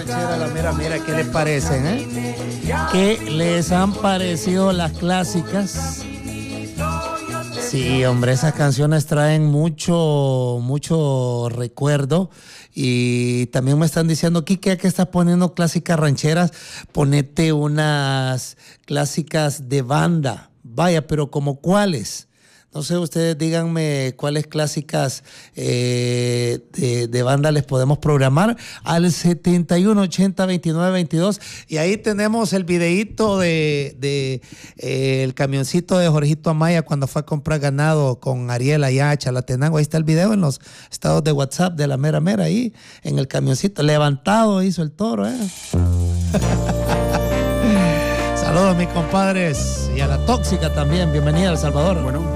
ranchera, la mera mera, ¿qué les parecen, ¿Qué les han parecido las clásicas? Sí, hombre, esas canciones traen mucho recuerdo. Y también me están diciendo, Quique, que estás poniendo clásicas rancheras, ponete unas clásicas de banda. Vaya, pero ¿como cuáles? No sé, ustedes díganme cuáles clásicas de banda les podemos programar al 7180-2922. Y ahí tenemos el videíto de el camioncito de Jorgito Amaya cuando fue a comprar ganado con Ariel allá a Chalatenango. Ahí está el video en los estados de WhatsApp de la mera mera, ahí en el camioncito. Levantado hizo el toro, Saludos, mis compadres. Y a la tóxica también. Bienvenida a El Salvador. Bueno.